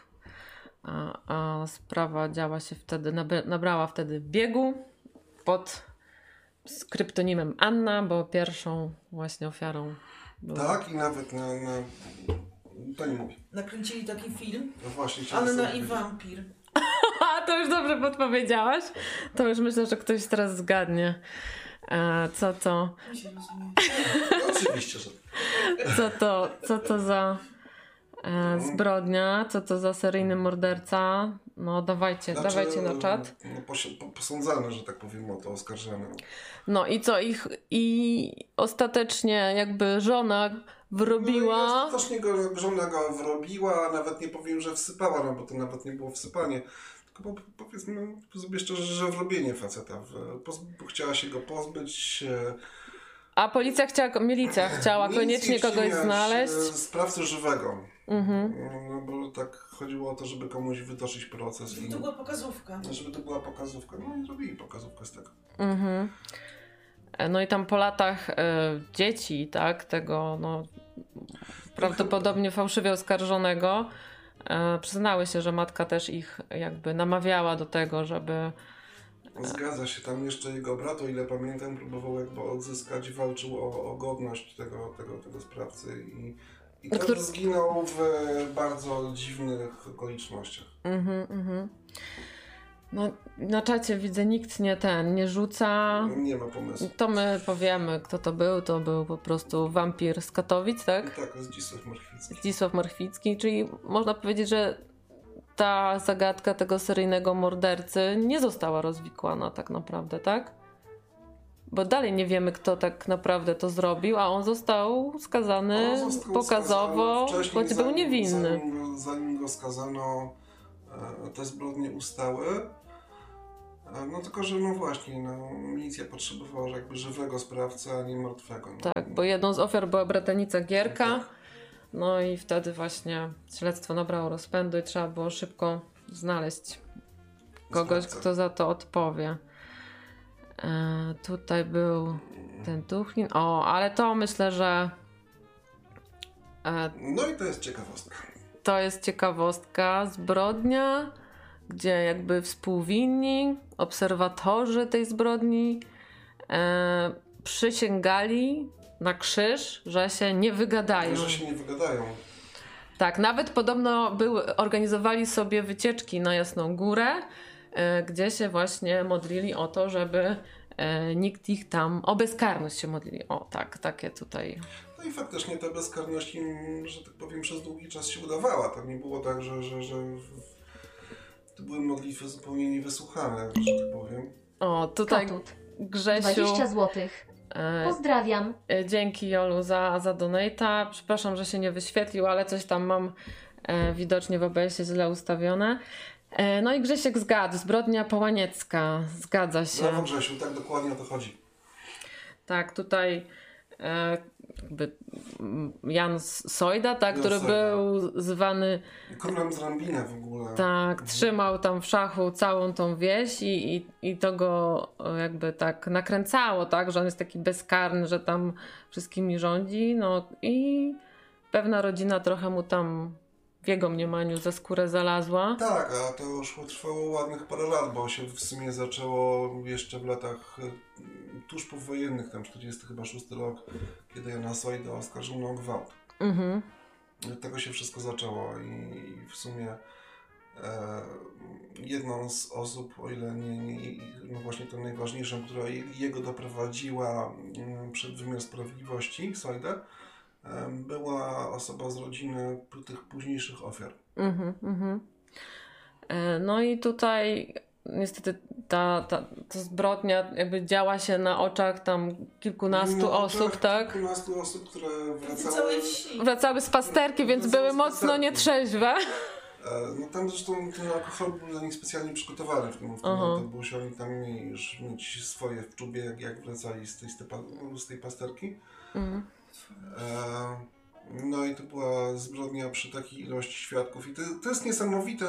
A sprawa działa się wtedy, nabrała wtedy biegu pod kryptonimem Anna, bo pierwszą właśnie ofiarą była. Tak, i nawet to nie mówię. Nakręcili taki film. No właśnie, Anna i wampir. To już dobrze podpowiedziałaś. To już myślę, że ktoś teraz zgadnie. Co to? No, oczywiście, że Co to za zbrodnia? Co to za seryjny morderca? No dawajcie na czat. Posądzany, że tak powiem, o to oskarżany. No i co? I ostatecznie jakby żona wrobiła... No i ostatecznie żona go wrobiła, nawet nie powiem, że wsypała, no bo to nawet nie było wsypanie. Tylko powiedzmy sobie szczerze, że wrobienie faceta. Chciała się go pozbyć. A milicja chciała koniecznie kogoś znaleźć. Sprawcę żywego. No bo tak chodziło o to, żeby komuś wytoczyć proces. Żeby to była pokazówka. Żeby to była pokazówka. No i robili pokazówkę z tego. No i tam po latach dzieci, tak, tego prawdopodobnie fałszywie oskarżonego, przyznały się, że matka też ich jakby namawiała do tego, żeby... Zgadza się, tam jeszcze jego brat, o ile pamiętam, próbował jakby odzyskać, walczył o godność tego sprawcy i też zginął w bardzo dziwnych okolicznościach. No, na czacie widzę, nikt nie rzuca. Nie ma pomysłu. To my powiemy, kto to był. To był po prostu wampir z Katowic, tak? Tak, Zdzisław Marchwicki. Zdzisław Marchwicki, czyli można powiedzieć, że ta zagadka tego seryjnego mordercy nie została rozwikłana tak naprawdę, tak? Bo dalej nie wiemy, kto tak naprawdę to zrobił, a on został skazany pokazowo, choć był niewinny. Zanim go skazano, te zbrodnie ustały. No tylko, że no właśnie, no, milicja potrzebowała jakby żywego sprawcę, a nie martwego. No. Tak, bo jedną z ofiar była bratanica Gierka, Tak. no i wtedy właśnie śledztwo nabrało rozpędu i trzeba było szybko znaleźć kogoś, Sprawcę. kto za to odpowie. Tutaj był ten Tuchlin. O, ale to myślę, że No i to jest ciekawostka. to jest ciekawostka. Zbrodnia, gdzie jakby współwinni, obserwatorzy tej zbrodni przysięgali na krzyż, że się nie wygadają. Że się nie wygadają. Tak, nawet podobno organizowali sobie wycieczki na Jasną Górę, gdzie się właśnie modlili o to, żeby nikt ich tam, o bezkarność się modlili. O tak, takie tutaj. No i faktycznie ta bezkarność im, że tak powiem, przez długi czas się udawała. To nie było tak, że to były modlitwy zupełnie niewysłuchane, że tak powiem. O, tutaj Kotut. Grzesiu. 20 zł. Pozdrawiam. Dzięki Jolu za donate'a. Przepraszam, że się nie wyświetlił, ale coś tam mam widocznie w OBS-ie źle ustawione. No i Grzesiek zgadł. Zbrodnia połaniecka. Zgadza się. No Grzesiu, tak dokładnie o to chodzi. Tak, tutaj jakby Jan Sojda, tak, Jan który Sojda. był zwany, Królem z Rambina w ogóle. tak, trzymał tam w szachu całą tą wieś i to go jakby tak nakręcało, tak, że on jest taki bezkarny, że tam wszystkimi rządzi, no i pewna rodzina trochę mu tam w jego mniemaniu za skórę zalazła. Tak, a to już trwało ładnych parę lat, bo się w sumie zaczęło jeszcze w latach tuż powojennych, tam 46 rok, kiedy Jana Sojda oskarżono o gwałt. Mhm. Od tego się wszystko zaczęło i w sumie jedną z osób, o ile nie no właśnie tą najważniejszą, która jego doprowadziła przed wymiar sprawiedliwości, Sojdę, była osoba z rodziny tych późniejszych ofiar. No i tutaj niestety ta zbrodnia jakby działa się na oczach tam kilkunastu osób, tak? Kilkunastu osób, które Całej wsi. Wracały z pasterki, więc były mocno nietrzeźwe. No tam zresztą ten alkohol był dla nich specjalnie przygotowany w tym autobusie. Oni tam mieli już mieć swoje w czubie, jak wracali z tej pasterki. No i to była zbrodnia przy takiej ilości świadków. I to jest niesamowite,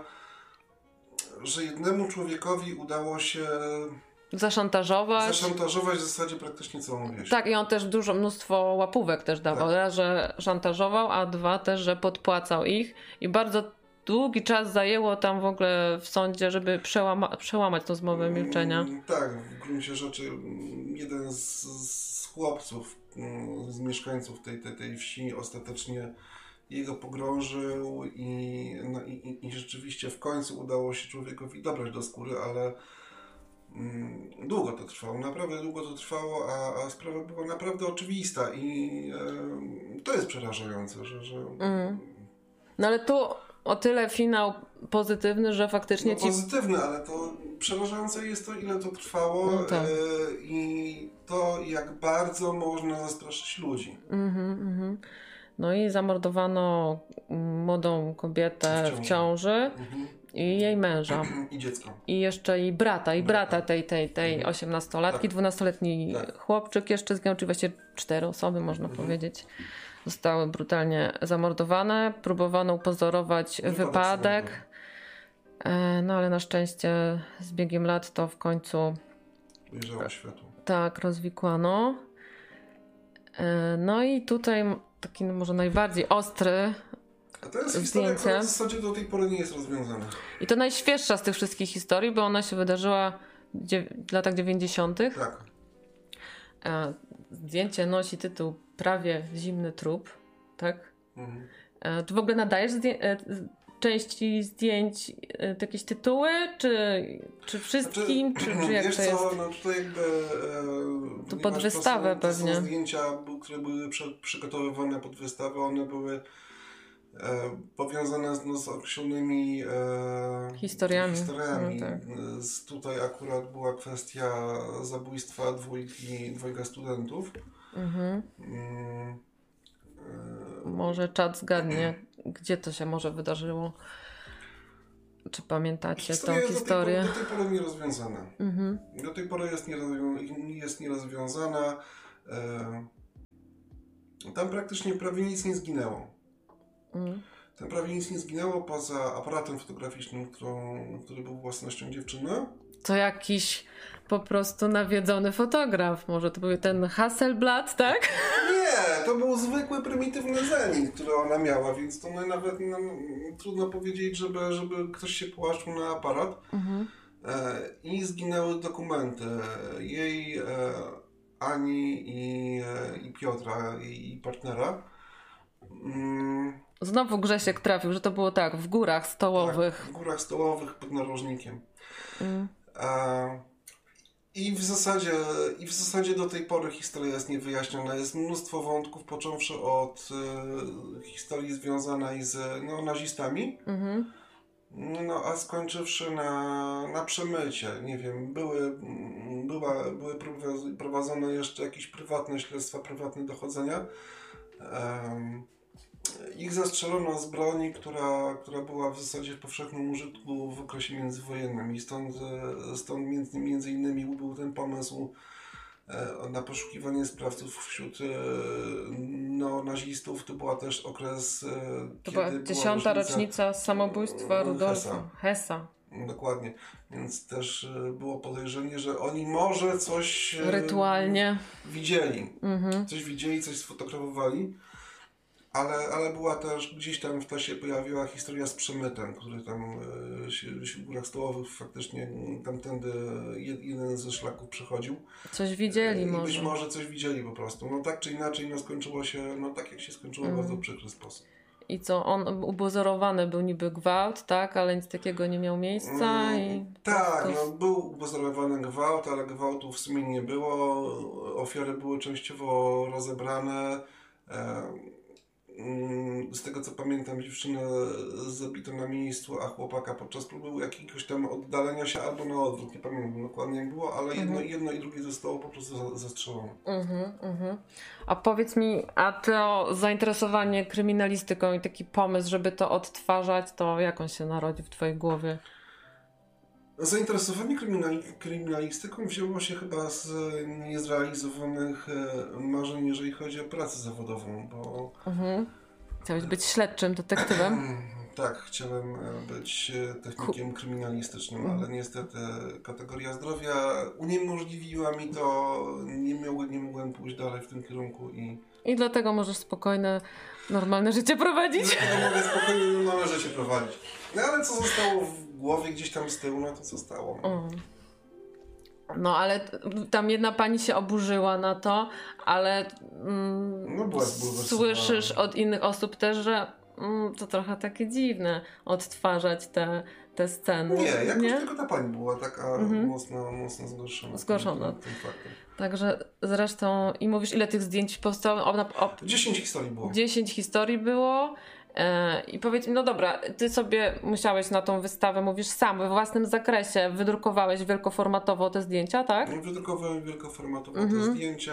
że jednemu człowiekowi udało się Zaszantażować w zasadzie praktycznie całą wieś. Tak, i on też mnóstwo łapówek też dawał. Tak. Raz, że szantażował, a dwa też, że podpłacał ich. I bardzo długi czas zajęło tam w ogóle w sądzie, żeby przełamać tą zmowę milczenia. Tak, w gruncie rzeczy jeden z chłopców, z mieszkańców tej wsi ostatecznie jego pogrążył i rzeczywiście w końcu udało się człowiekowi dobrać do skóry, ale długo to trwało, naprawdę długo to trwało, a sprawa była naprawdę oczywista i to jest przerażające, że... No ale tu o tyle finał pozytywny, że faktycznie No pozytywny, ale to przerażające jest to, ile to trwało No tak. I to, jak bardzo można zastraszyć ludzi. No i zamordowano młodą kobietę w ciąży i jej męża. I dziecko. I jeszcze jej brata tej 18-latki, Tak. 12-letni Tak. chłopczyk jeszcze zginął, czy właściwie 4 osoby można powiedzieć. Zostały brutalnie zamordowane. Próbowano upozorować wypadek. No ale na szczęście z biegiem lat to w końcu Wyjrzało światło. tak rozwikłano. No i tutaj taki może najbardziej ostry A to jest historia, zdjęcie. która w zasadzie do tej pory nie jest rozwiązana. I to najświeższa z tych wszystkich historii, bo ona się wydarzyła w latach 90. Tak. Zdjęcie nosi tytuł Prawie zimny trup, tak? Mhm. Ty w ogóle nadajesz części zdjęć jakieś tytuły, czy wszystkim, czy jak wiesz to jest? co, no tutaj jakby... To pod ponieważ wystawę to są pewnie. zdjęcia, które były przygotowywane pod wystawę, one były powiązane z określonymi Historiami. historiami. No tak. Tutaj akurat była kwestia zabójstwa dwojga studentów. Może czat zgadnie, gdzie to się może wydarzyło. Czy pamiętacie tą historię? Do tej pory nierozwiązana. Do tej pory jest nierozwiązana. Tam praktycznie prawie nic nie zginęło. Tam prawie nic nie zginęło poza aparatem fotograficznym, który był własnością dziewczyny. To jakiś po prostu nawiedzony fotograf. Może to był ten Hasselblad, tak? Nie, to był zwykły, prymitywny Zenit, który ona miała, więc to nawet trudno powiedzieć, żeby ktoś się połaszczył na aparat. I zginęły dokumenty jej, Ani i Piotra, jej partnera. Znowu Grzesiek trafił, że to było tak, w górach stołowych. Tak, w górach stołowych pod narożnikiem. I w zasadzie do tej pory historia jest niewyjaśniona. Jest mnóstwo wątków, począwszy od historii związanej z nazistami, a skończywszy na przemycie. Nie wiem, były prowadzone jeszcze jakieś prywatne śledztwa, prywatne dochodzenia. Ich zastrzelono z broni, która była w zasadzie w powszechnym użytku w okresie międzywojennym i stąd między innymi był ten pomysł na poszukiwanie sprawców wśród neonazistów. To była też okres, to była 10. rocznica samobójstwa Rudolfa Hessa. Dokładnie, więc też było podejrzenie, że oni może coś rytualnie widzieli. Coś widzieli, coś sfotografowali. Ale była też gdzieś tam w czasie pojawiła historia z przemytem, który tam się w górach stołowych faktycznie tamtędy jeden ze szlaków przechodził. Coś widzieli może. Być może coś widzieli po prostu. No tak czy inaczej, skończyło się, tak jak się skończyło, w bardzo przykry sposób. I co, on ubozorowany był niby gwałt, tak? Ale nic takiego nie miał miejsca tak, był ubozorowany gwałt, ale gwałtu w sumie nie było. Ofiary były częściowo rozebrane. Z tego co pamiętam, dziewczynę zabito na miejscu, a chłopaka podczas próby jakiegoś tam oddalenia się albo na odwrót, nie pamiętam dokładnie jak było, ale jedno i drugie zostało po prostu zastrzelone. A powiedz mi, a to zainteresowanie kryminalistyką i taki pomysł, żeby to odtwarzać, to jak on się narodzi w twojej głowie? Zainteresowanie kryminalistyką wzięło się chyba z niezrealizowanych marzeń, jeżeli chodzi o pracę zawodową, bo... Chciałeś być śledczym, detektywem? Tak, chciałem być technikiem kryminalistycznym, ale niestety kategoria zdrowia uniemożliwiła mi to, nie mogłem pójść dalej w tym kierunku I dlatego możesz spokojne, normalne życie prowadzić? Dlatego mogę spokojnie, normalne życie prowadzić. No ale co zostało w głowie gdzieś tam z tyłu, to zostało. No ale tam jedna pani się oburzyła na to, ale słyszysz od innych osób też, że to trochę takie dziwne odtwarzać te sceny. Nie, jakoś tylko ta pani była taka mocno zgorszona. Tym faktem. Także zresztą i mówisz, ile tych zdjęć powstało? 10 historii było. 10 historii było. I powiedz mi, no dobra, ty sobie musiałeś na tą wystawę, mówisz sam, we własnym zakresie wydrukowałeś wielkoformatowo te zdjęcia, tak? Wydrukowałem wielkoformatowo te zdjęcia,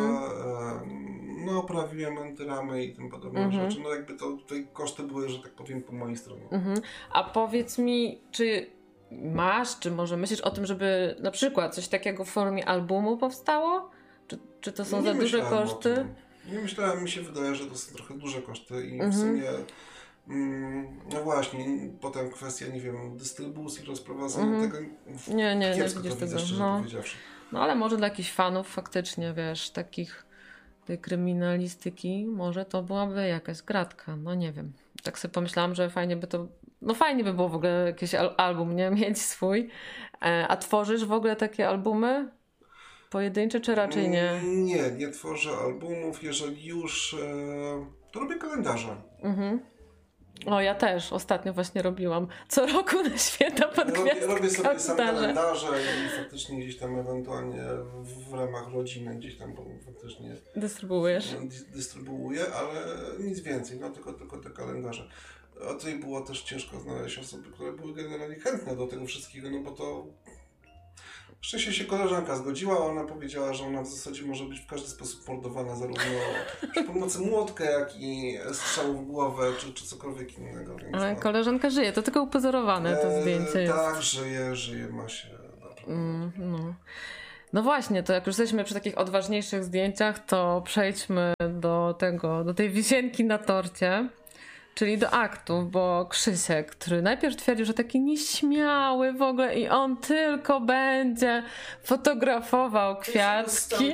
oprawiłem antyramy i tym podobne rzeczy. No jakby to tutaj koszty były, że tak powiem, po mojej stronie. A powiedz mi, czy może myślisz o tym, żeby na przykład coś takiego w formie albumu powstało? Czy to są za duże koszty? Nie myślałem, mi się wydaje, że to są trochę duże koszty i w sumie no właśnie, potem kwestia, nie wiem, dystrybucji, rozprowadzenia tego. Nie widzisz to tego. Szczerze powiedziawszy. No ale może dla jakichś fanów faktycznie, wiesz, tej kryminalistyki, może to byłaby jakaś gratka, no nie wiem. Tak sobie pomyślałam, że fajnie by było w ogóle jakiś album, nie? Mieć swój. A tworzysz w ogóle takie albumy? Pojedyncze czy raczej nie? Nie tworzę albumów. Jeżeli już, to robię kalendarze. O, ja też. Ostatnio właśnie robiłam. Co roku na święta pod gwiazdką. Robię sobie sam kalendarze i faktycznie gdzieś tam ewentualnie w ramach rodziny gdzieś tam faktycznie dystrybuuję, ale nic więcej, tylko te kalendarze. A tutaj było też ciężko znaleźć osoby, które były generalnie chętne do tego wszystkiego, bo to Szczęście się koleżanka zgodziła, ona powiedziała, że ona w zasadzie może być w każdy sposób mordowana, zarówno przy pomocy młotka, jak i strzału w głowę, czy cokolwiek innego. Więc ale koleżanka żyje, to tylko upozorowane to zdjęcie jest. Tak, żyje, ma się naprawdę. No właśnie, to jak już jesteśmy przy takich odważniejszych zdjęciach, to przejdźmy do tej wisienki na torcie, czyli do aktów, bo Krzysiek, który najpierw twierdził, że taki nieśmiały w ogóle i on tylko będzie fotografował kwiatki.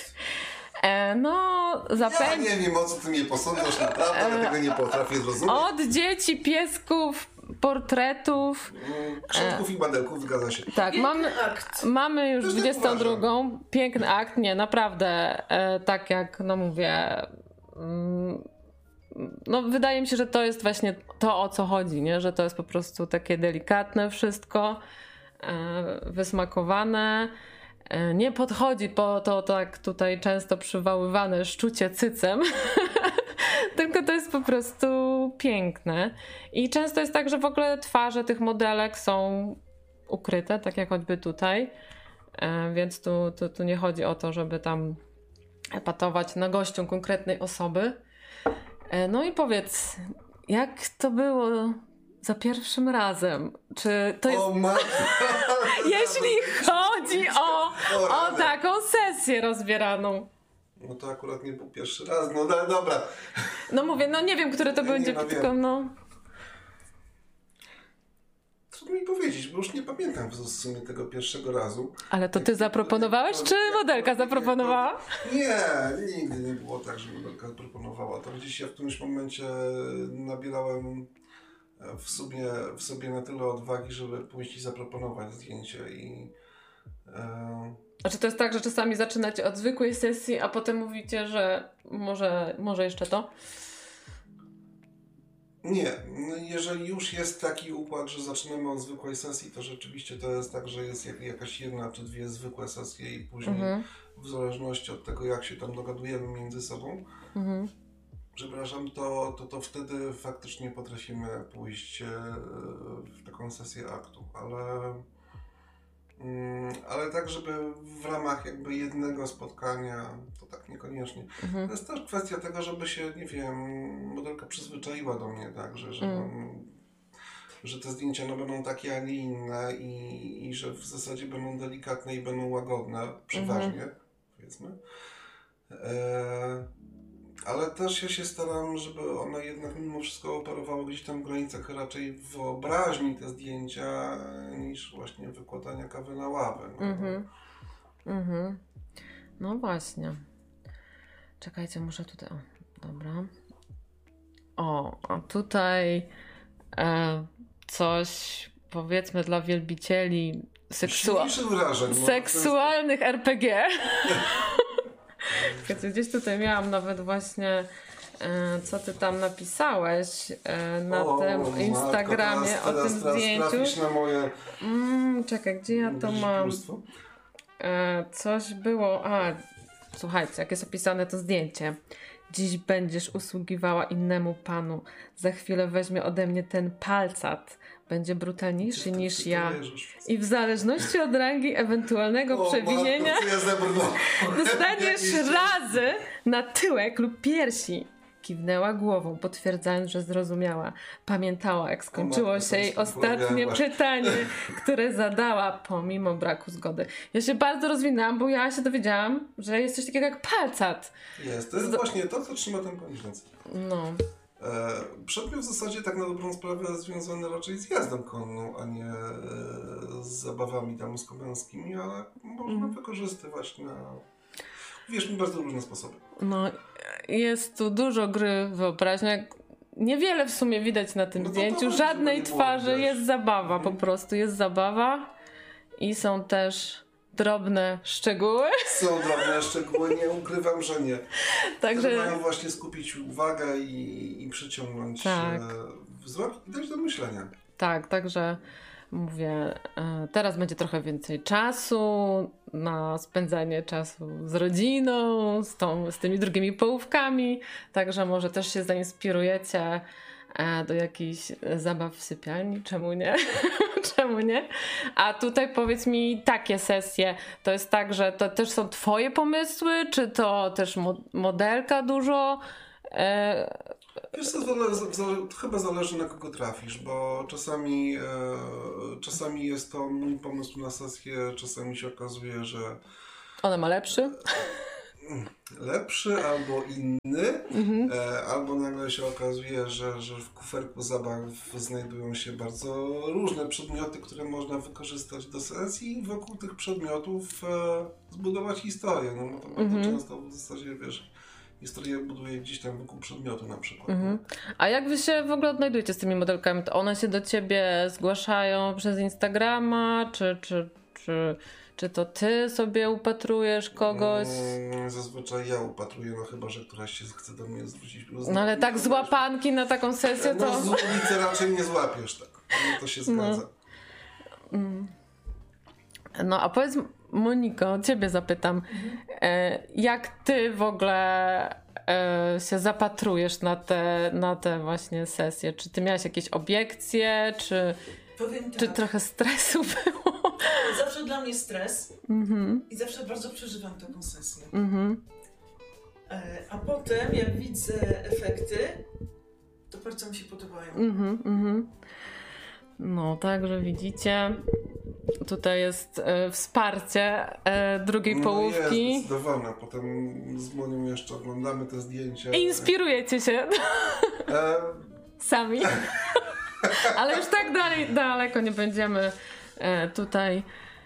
Ja nie wiem, o co ty mnie posądzasz, naprawdę, ja tego nie potrafię zrozumieć. Od dzieci, piesków, portretów. Krzątków i badelków, zgadza się. Tak, mamy już 22. Piękny akt, nie, naprawdę, tak jak, mówię, wydaje mi się, że to jest właśnie to, o co chodzi, nie? Że to jest po prostu takie delikatne wszystko, wysmakowane. Nie podchodzi po to tak tutaj często przywoływane szczucie cycem, tylko to jest po prostu piękne. I często jest tak, że w ogóle twarze tych modelek są ukryte, tak jak choćby tutaj, więc tu nie chodzi o to, żeby tam epatować nagością konkretnej osoby. No i powiedz, jak to było za pierwszym razem? Czy to jest... Jeśli chodzi o taką sesję rozbieraną. No to akurat nie był pierwszy raz, no dobra. No mówię, nie wiem, który to będzie, tylko Trudno mi powiedzieć, bo już nie pamiętam w sumie tego pierwszego razu. Ale to ty zaproponowałeś, czy modelka zaproponowała? Nie, nigdy nie było tak, że modelka zaproponowała. To gdzieś ja w którymś momencie nabierałem w sobie na tyle odwagi, żeby pójść i zaproponować zdjęcie i... A czy to jest tak, że czasami zaczynacie od zwykłej sesji, a potem mówicie, że może jeszcze to? Nie. Jeżeli już jest taki układ, że zaczynamy od zwykłej sesji, to rzeczywiście to jest tak, że jest jakaś jedna czy dwie zwykłe sesje i później w zależności od tego, jak się tam dogadujemy między sobą, przepraszam, to wtedy faktycznie potrafimy pójść w taką sesję aktu, ale tak, żeby w ramach jakby jednego spotkania, to tak niekoniecznie. To jest też kwestia tego, żeby się, nie wiem, modelka przyzwyczaiła do mnie, tak, że te zdjęcia będą takie, a nie inne i że w zasadzie będą delikatne i będą łagodne, przeważnie, powiedzmy. Ale też ja się staram, żeby one jednak mimo wszystko operowały gdzieś tam w granicach raczej wyobraźni te zdjęcia, niż właśnie wykładania kawy na ławę. No właśnie. Czekajcie, muszę tutaj... dobra. A tutaj coś, powiedzmy, dla wielbicieli seksualnych RPG. Gdzieś tutaj miałam nawet właśnie, co ty tam napisałeś na tym Instagramie o tym zdjęciu. Na moje... Czekaj, gdzie ja to mam? Coś było... słuchajcie, jak jest opisane to zdjęcie. Dziś będziesz usługiwała innemu panu. Za chwilę weźmie ode mnie ten palcat. Będzie brutalniejszy niż ja. I w zależności od rangi ewentualnego przewinienia dostaniesz razy na tyłek lub piersi. Kiwnęła głową, potwierdzając, że zrozumiała. Pamiętała, jak skończyło się jej ostatnie pytanie, które zadała pomimo braku zgody. Ja się bardzo rozwinęłam, bo ja się dowiedziałam, że jest coś takiego jak palcat. Jest, to jest właśnie to, co trzyma ten pamięć. No. Przedmiot w zasadzie tak na dobrą sprawę związany raczej z jazdą konną, a nie z zabawami damsko-męskimi, ale można wykorzystywać na... Wiesz, bardzo różne sposoby. No, jest tu dużo gry wyobraźni. Niewiele w sumie widać na tym zdjęciu. Żadnej twarzy. Jest zabawa, po prostu jest zabawa. I są też drobne szczegóły. Są drobne szczegóły, nie ukrywam, że nie. Także mają właśnie skupić uwagę i przyciągnąć wzrok i dać do myślenia. Tak, także mówię, teraz będzie trochę więcej czasu na spędzanie czasu z rodziną, z tymi drugimi połówkami, także może też się zainspirujecie do jakichś zabaw w sypialni, czemu nie? Czemu nie? A tutaj powiedz mi takie sesje, to jest tak, że to też są twoje pomysły, czy to też modelka dużo? Wiesz co, chyba zależy na kogo trafisz, bo czasami jest to mój pomysł na sesję, czasami się okazuje, że ona ma lepszy albo inny, albo nagle się okazuje, że w kuferku zabaw znajdują się bardzo różne przedmioty, które można wykorzystać do sesji i wokół tych przedmiotów zbudować historię. No bo to bardzo często w zasadzie, wiesz, historię buduje gdzieś tam wokół przedmiotu na przykład. A jak wy się w ogóle odnajdujecie z tymi modelkami? To one się do ciebie zgłaszają przez Instagrama, czy to ty sobie upatrujesz kogoś? Zazwyczaj ja upatruję, no chyba, że któraś się chce do mnie zwrócić. No ale tak z łapanki na taką sesję to... No z ulicy raczej nie złapiesz tak. No, to się zgadza. No a powiedz, Moniko, ciebie zapytam. Jak ty w ogóle się zapatrujesz na te właśnie sesje? Czy ty miałaś jakieś obiekcje, czy trochę stresu było? Zawsze dla mnie stres i zawsze bardzo przeżywam taką sesję. A potem jak widzę efekty, to bardzo mi się podobają. No, także widzicie, tutaj jest wsparcie drugiej połówki. Jest zdecydowane. Potem z Monią jeszcze oglądamy te zdjęcia. I inspirujecie się sami. Ale już tak daleko nie będziemy tutaj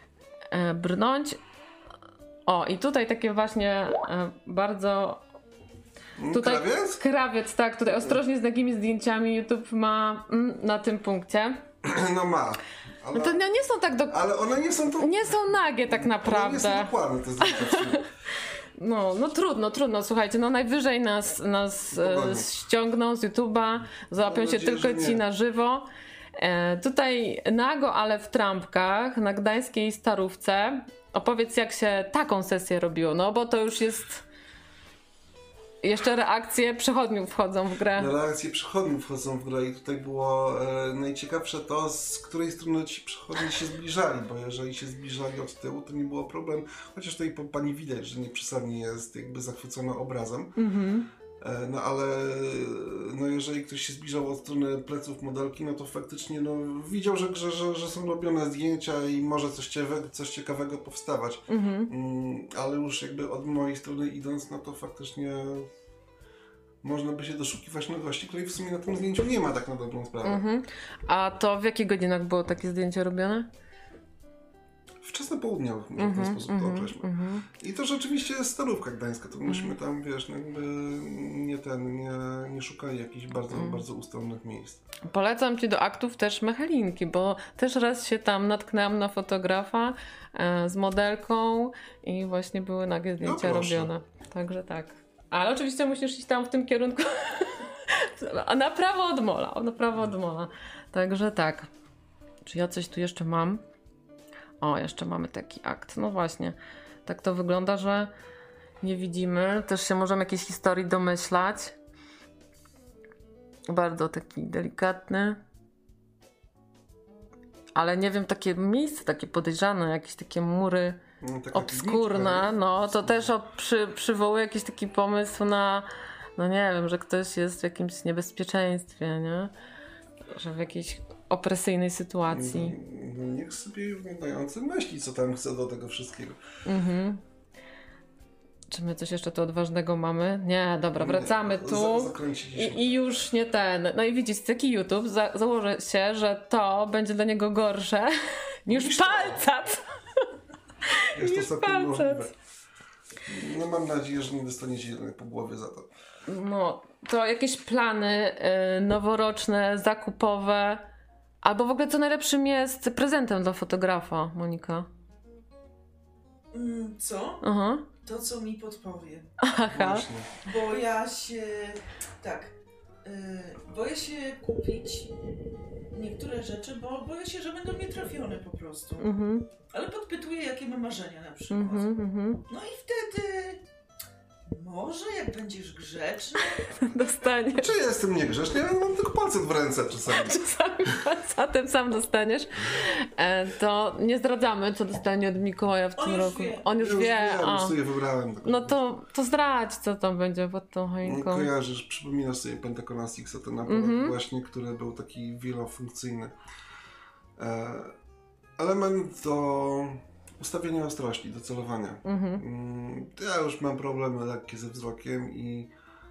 brnąć. O, i tutaj takie właśnie bardzo... Tutaj krawiec, tak, tutaj ostrożnie z nagimi zdjęciami YouTube ma na tym punkcie. No ma. Ale, no to nie są tak ale one nie są to... Nie są nagie tak naprawdę. One nie są dokładne te zdjęcia. No trudno, słuchajcie, no najwyżej nas ściągną z YouTube'a, załapią się tylko ci na żywo. Tutaj nago, ale w trampkach na gdańskiej Starówce. Opowiedz, jak się taką sesję robiło, no bo to już jest... Jeszcze reakcje przechodniów wchodzą w grę. Reakcje przechodniów wchodzą w grę i tutaj było najciekawsze to, z której strony ci przechodni się zbliżali, bo jeżeli się zbliżali od tyłu, to nie było problemu. Chociaż tutaj pani widać, że nie przesadnie jest jakby zachwycona obrazem. No ale no jeżeli ktoś się zbliżał od strony pleców modelki, no to faktycznie no, widział, że są robione zdjęcia i może coś ciekawego powstawać. Ale już jakby od mojej strony idąc, no to faktycznie można by się doszukiwać na gości, której w sumie na tym zdjęciu nie ma, tak na dobrą sprawę. A to w jakich godzinach było takie zdjęcie robione? Wczesne południowych, może w ten sposób to określmy. I to rzeczywiście jest Starówka Gdańska, to myśmy tam, wiesz, jakby nie szukali jakichś bardzo ustronnych miejsc. Polecam ci do aktów też Mechelinki, bo też raz się tam natknęłam na fotografa z modelką i właśnie były nagie zdjęcia robione. Także tak. Ale oczywiście musisz iść tam w tym kierunku. A na prawo od mola. Także tak. Czy ja coś tu jeszcze mam? O, jeszcze mamy taki akt. No właśnie. Tak to wygląda, że nie widzimy. Też się możemy jakiejś historii domyślać. Bardzo taki delikatny. Ale nie wiem, takie miejsce, takie podejrzane, jakieś takie mury obskurne. No, to też przywołuje jakiś taki pomysł na, no nie wiem, że ktoś jest w jakimś niebezpieczeństwie, nie? Że w jakiejś opresyjnej sytuacji. No, niech sobie oglądający myśli, co tam chce do tego wszystkiego. Czy my coś jeszcze tu odważnego mamy? Nie, dobra, wracamy tu. I już nie ten. No i widzisz, taki YouTube, założę się, że to będzie dla niego gorsze niż Palcat. Jest to całkiem możliwe. No mam nadzieję, że nie dostaniecie jednak po głowie za to. No, to jakieś plany noworoczne, zakupowe, albo w ogóle co najlepszym jest prezentem dla fotografa, Monika? Co? Aha. To, co mi podpowie. Aha. Właśnie. Bo ja się... Tak. Boję się kupić niektóre rzeczy, bo boję się, że będą nietrafione po prostu. Ale podpytuję, jakie mam marzenia na przykład. No i wtedy Może jak będziesz grzeczny? Dostaniesz. Czy ja jestem niegrzeczny? Ja mam tylko palcet w ręce czasami. Czasami facetem sam dostaniesz. To nie zdradzamy, co dostanie od Mikołaja w tym roku. On już wie. Już sobie wybrałem. No to zdradź, co tam będzie pod tą choinką. Kojarzysz, przypominasz sobie Pentacona Sixa, ten aparat właśnie, który był taki wielofunkcyjny. Element do ustawienia ostrości, do celowania. Ja już mam problemy lekkie ze wzrokiem i